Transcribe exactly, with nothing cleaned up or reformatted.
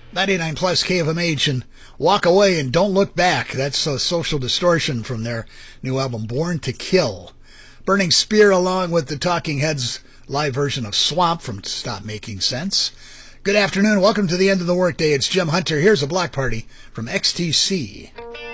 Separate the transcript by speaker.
Speaker 1: ninety-nine plus K of M H and Walk Away and Don't Look Back. That's a Social Distortion from their new album Born to Kill. Burning Spear along with the Talking Heads live version of Swamp from Stop Making Sense. Good afternoon. Welcome to the end of the workday. It's Jim Hunter. Here's a block party from X T C.